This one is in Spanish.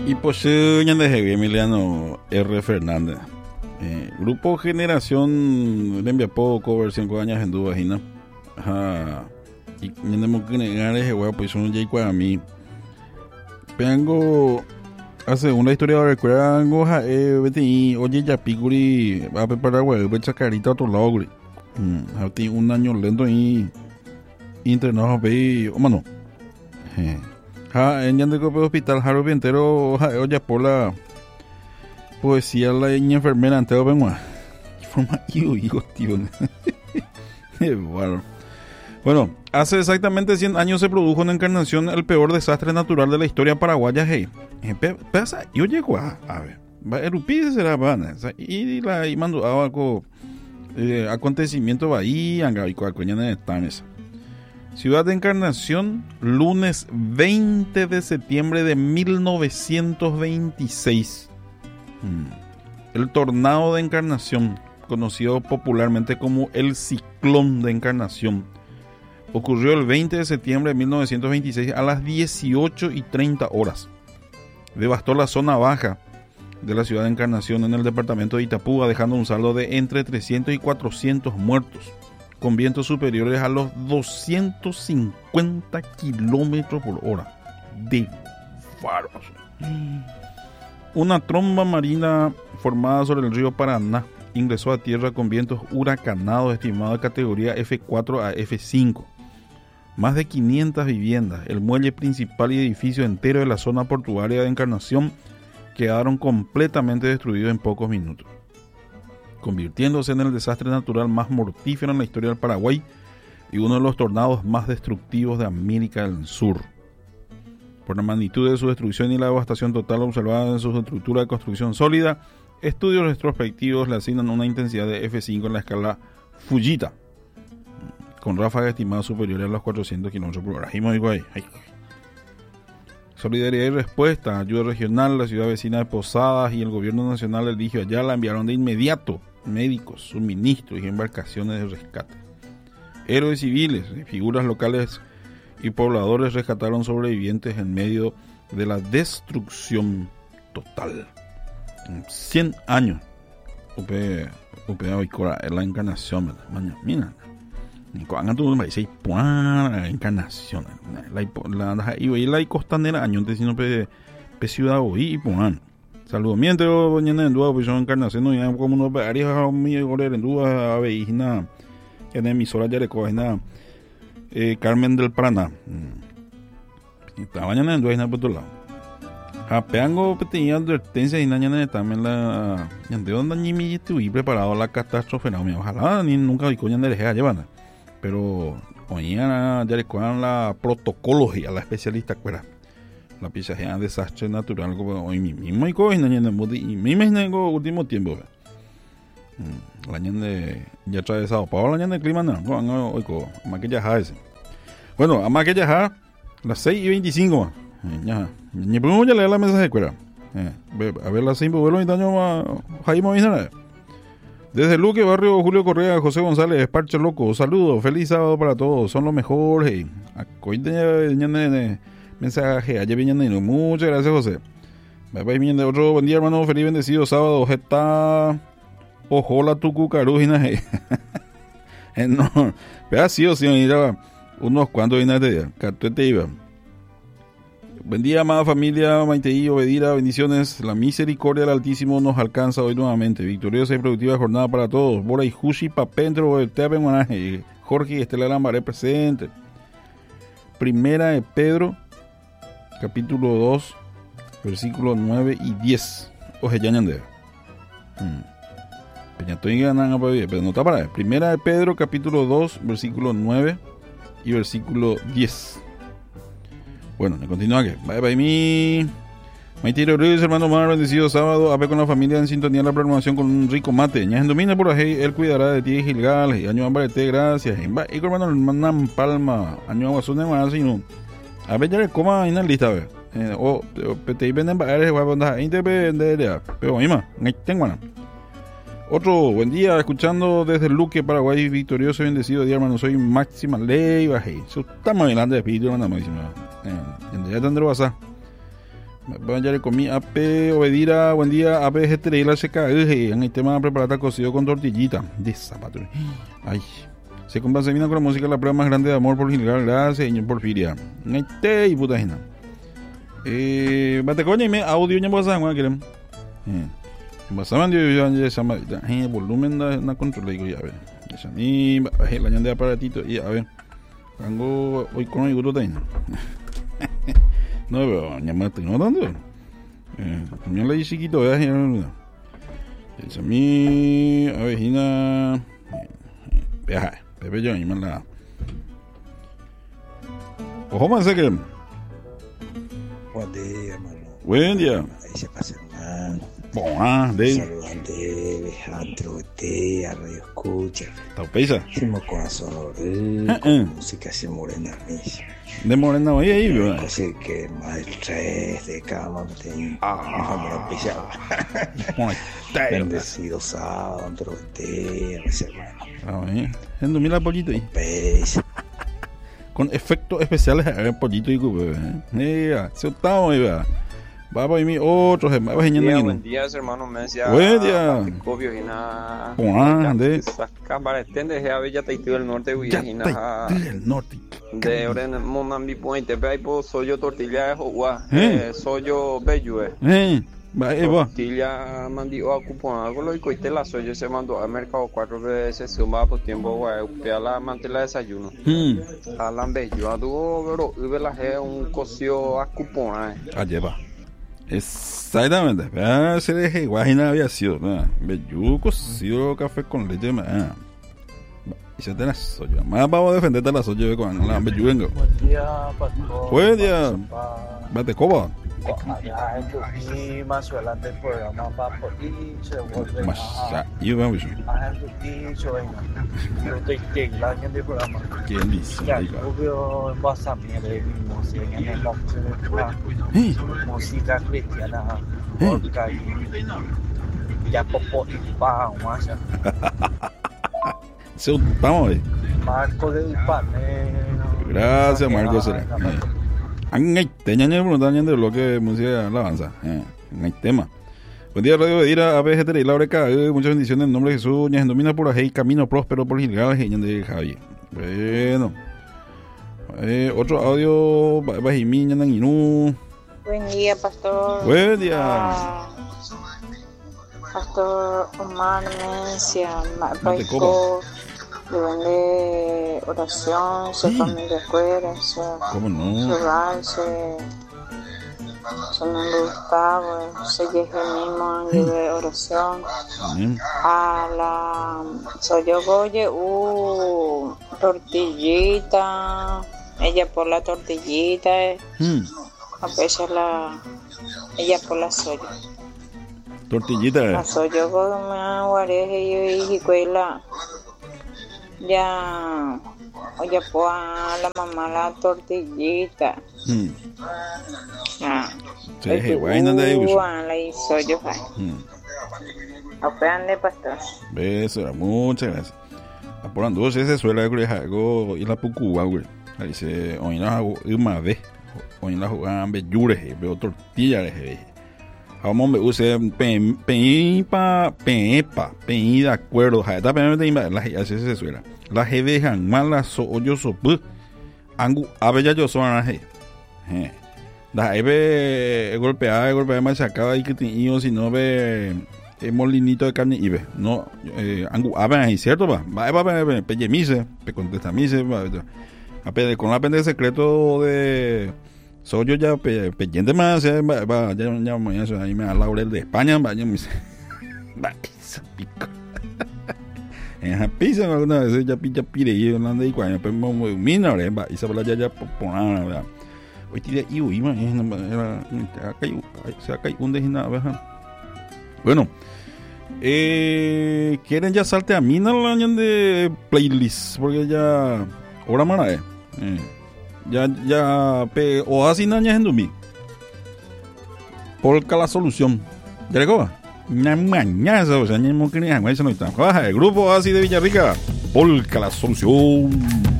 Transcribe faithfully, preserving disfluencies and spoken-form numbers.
Y pues de Emiliano R. Fernández. Eh, grupo Generación de envía poco, versión con años en duda, ¿no? Ajá. Y tenemos que negar ese huevo, pues son Jay a mí. Vengo hace una historia de recuerdo, eh, vete oye, ya picuri, va a preparar huevo, ve chacarita a otro lado, güey. Mm, un año lento y internado, ve, o mano. Eh. Ha, en Yandeko hospital, Jaro Pientero, oye, por la poesía, la enfermera, entero, venga. Forma, hijo, hijo, tío. Bueno. Bueno, hace exactamente cien años se produjo en Encarnación el peor desastre natural de la historia paraguaya. Hey, pasa, yo llego a, a ver, va a erupir, será van, y la y mandó algo, eh, acontecimiento va ahí, anga y coacoñana de tanes. Ciudad de Encarnación, lunes veinte de septiembre de mil novecientos veintiséis. Hmm. El tornado de Encarnación, conocido popularmente como el ciclón de Encarnación, ocurrió el veinte de septiembre de mil novecientos veintiséis a las dieciocho y treinta horas. Devastó la zona baja de la ciudad de Encarnación en el departamento de Itapúa, dejando un saldo de entre trescientos y cuatrocientos muertos, con vientos superiores a los doscientos cincuenta kilómetros por hora de faros. Una tromba marina formada sobre el río Paraná ingresó a tierra con vientos huracanados estimados de categoría F cuatro a F cinco. Más de quinientas viviendas, el muelle principal y edificio entero de la zona portuaria de Encarnación quedaron completamente destruidos en pocos minutos, convirtiéndose en el desastre natural más mortífero en la historia del Paraguay y uno de los tornados más destructivos de América del Sur. Por la magnitud de su destrucción y la devastación total observada en su estructura de construcción sólida, estudios retrospectivos le asignan una intensidad de F cinco en la escala Fujita, con ráfagas estimadas superiores a los cuatrocientos kilómetros por hora. Solidaridad y respuesta, ayuda regional, la ciudad vecina de Posadas y el gobierno nacional del Digio Ayala enviaron de inmediato médicos, suministros y embarcaciones de rescate. Héroes civiles, figuras locales y pobladores rescataron sobrevivientes en medio de la destrucción total. cien años. Upe, upe, Oicora, es la Encarnación, mira. Cuando tú me dices, ¡puah! Encarnación. La la y la costanera, año antes, sino pe ciudad hoy y puan. Saludos. Mientras, mañana en duda, pues son Encarnación, no hay como unos varios, mi goler en duda, a ver, y nada, en emisora ya recoge nada. Carmen del Paraná. Esta mañana en duda, y nada por otro lado. Japeango tenía advertencia y mañana también la. ¿De dónde ni me estuve preparado la catástrofe? No, ojalá ni nunca vi coña de lejea llevana. Pero mañana ya recuerdan la protocología, la especialista cuera. La pieza de desastre natural como hoy mismo y coge y mismo en el último tiempo. La ñande ya atravesado para la ñande clima no, no hoy co, más que ya ese. Bueno, más que ya las seis y veinticinco. Ya, ni podemos ya leer la mensaje cuera. A ver las seis vuelo y daño a Jaime Moisés. Desde Luque, barrio Julio Correa, José González, Parche Loco, saludos, feliz sábado para todos, son los mejores. Mensaje, ayer vienen, muchas gracias, José. Bye bye, bien de otro buen día, hermano, feliz bendecido sábado. Jeta, ojola tu cucarujina. No, vea, sí o sí, mira, unos cuantos vienen de día, cartuete iba. Buen día, amada familia, Maiteí, Obedira, bendiciones. La misericordia del Altísimo nos alcanza hoy nuevamente. Victoriosa y productiva jornada para todos. Bora y Hushi, Papentro, Teapen, Guanaje, Jorge y Estela Lambaré presente. Primera de Pedro, capítulo dos, versículos nueve y diez. Oje, ya ñande. Peñatoy ganan, pero no está para ver. Primera de Pedro, capítulo dos, versículo nueve y versículo diez. Bueno, me continúa que. Bye bye, mi. Maitiro Ruiz, hermano Mar, bendecido sábado. A ver con la familia en sintonía de la programación con un rico mate. Ñajen domina por ahí, él cuidará de ti y Gilgal. Y año ambarete, gracias. Y con hermano, hermano Palma. Año aguazón más, así no. A ver, ya le coma en la lista, a ver. O te venden para él, voy a poner. Ahí te vende, pero misma. Tengo una. Otro buen día, escuchando desde Luque, Paraguay, victorioso y bendecido día, hermano. Soy Máxima Ley, bajé. Estamos adelante de espíritu, hermano. Ya tendré WhatsApp. Ya le comí A P Obedira, buen día, A P G T R la seca, en el tema de preparar cocido con tortillita. De zapato. Ay. Se compra semina con la música, la prueba más grande de amor por Gilgal, gracias, señor Porfiria. Nete y puta jina. Eh, bate coña y me audio ya pasa, ¿no quieren? Eh. Pasaban yo ya ya sama, eh, volumen na na control digo ya a ver. Esa ni bajé la ñande aparatito y a ver. Tengo hoy con el grupo taina. No veo, ñamate, no dando. Eh, me la hice chiquito, ya. Esa mi avejina. Viaja, Pepe yo y me la. Ojo más que. Buen día, hermano. Buen día. Ahí se pasa, hermano. Boa, de. Saludan de Alejandro de a Radio Escucha. Taupesa. Hicimos corazón, Uh, uh. con música así morena misa. De morena ahí ahí, ¿verdad? Así que más del tres de cama me tengo. Ah. Ah. Bendecido sábado, Andro de hermano. Ah, bien. En dormir la pollito ahí. Pez. Con efectos especiales a ver pollito y cubo. Mira, se estamos ahí, ¿verdad? Va para mí otros, va para día, buen día, hermano, me decía. Buen día. Copio y nada. Juan, de. Saca para extender, ya ve, ya te del norte, güey. Ya te del norte. De Oren, Monambi Puente, pero ahí pues soy yo tortilla de Jogua. Eh. Soy yo bello, eh. Eh, va, ahí va. Tortilla mandió a cupón, algo lo y te la soy yo se mandó al mercado cuatro veces, suma por tiempo, güey. Upea la mantela de desayuno. Hmm. Alan bello, a dúo, pero hubo la G un cosio a cupón, eh. Ah, lleva. Exactamente. Ah, se deje igual había sido, ¿no? Bello cocido café con leche, ah. Y se te la soy yo. Más vamos a defenderte la soy yo con la bello vengo. Buen día, pastor. Buen día. Bate coba. Allá en Tuquí, más adelante el programa va por ahí, se vuelve Mas, a... ya, y vamos. Allá en Tuquí, se venga. Yo te tengo la gente del programa. ¿Quién dice? Ya, yo veo basamiento de mi música en el norte de Cuba. Eh, Música cristiana, Eh. orca y... Ya popo y pa, más allá. se estamos ahí. Marco del Panero. Gracias, Marco. Será. Hay teña ni preguntar de bloque de música alabanza. Eh, hay tema. Buen día, Radio Bedira, A P G T R y Laura K. Eh, muchas bendiciones en nombre de Jesús. Ñas domina por ahí, camino próspero por Gilgal, Geñan de Javi. Bueno. Eh, otro audio, Bajimí, Ñanan Inú. Buen día, pastor. Buen día. Ah, pastor Omar Mencia, Mate Paico, le vende oración, su Sí. familia afuera, su, ¿Cómo su no? hogar, su, su nombre Gustavo, su viejo mismo, lleve oración. Amén. A la soy yo goye, uh, tortillita, ella por la tortillita, eh. Hmm. A veces la ella por la soya. Tortillita. La soya con una guareje y cuela. Ya oye pues a la mamá la tortillita. Hmm. Ah. Se deje guayna de ahí. bicho. La hizo yo. Hmm. Operan de pastor. Beso, muchas gracias. Apurando dos ese suele hacer algo y la pucuba, güey. Ahí dice, hoy no hago una vez. Hoy no juegan bellures, veo tortillas de vamos me use pen pen pa pen pa pen de acuerdo, ja está pen de la así se suena. La je dejan mala so yo so bu angu abella yo son a je. Da ebe golpeada, golpeada más sacaba y que tenía si no ve el molinito de carne y ve. No eh angu aben cierto va. Va va pe mise, pe contesta mise, a pe con la pende secreto de soy yo ya pe, pendiente más, ya va, ya ya mañana eso ahí me da Laurel de España, vaya me va esa pico. En la pizza alguna vez ya pilla pire y hablando de cuando pues me mina ahora va y se va ya ya poner, ¿verdad? Hoy tiene y uy, man, era acá se acá un de nada, ¿verdad? Bueno, eh quieren ya salte a mina la de playlist porque ya hora mara eh. eh. Ya, ya, pe, o así nañas en dormir. Polka la solución. ¿Ya le coba? Mañana, o sea, ni mo que ni jamás se no está. El grupo así de Villarrica. Polka la solución.